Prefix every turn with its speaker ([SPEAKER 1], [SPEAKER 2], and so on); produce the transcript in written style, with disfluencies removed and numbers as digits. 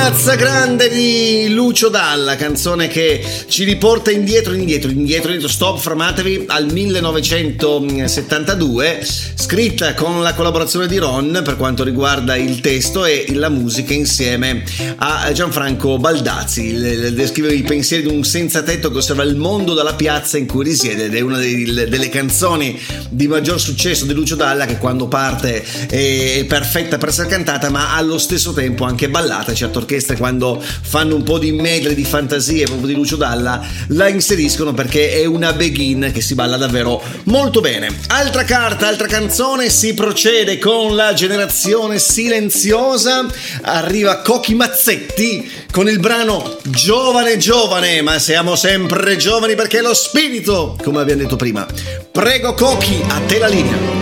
[SPEAKER 1] Piazza Grande di Lucio Dalla, canzone che ci riporta indietro, stop, fermatevi, al 1972, scritta con la collaborazione di Ron per quanto riguarda il testo e la musica insieme a Gianfranco Baldazzi. Descrive i pensieri di un senza tetto che osserva il mondo dalla piazza in cui risiede, ed è una delle canzoni di maggior successo di Lucio Dalla, che quando parte è perfetta per essere cantata ma allo stesso tempo anche ballata. Certe orchestre, quando fanno un po' di medley di fantasie proprio di Lucio Dalla, la inseriscono perché è una begin che si balla davvero molto bene. Altra carta, altra canzone, si procede con la generazione silenziosa. Arriva Cochi Mazzetti con il brano Giovane Giovane, ma siamo sempre giovani perché è lo spirito, come abbiamo detto prima. Prego Cochi, a te la linea.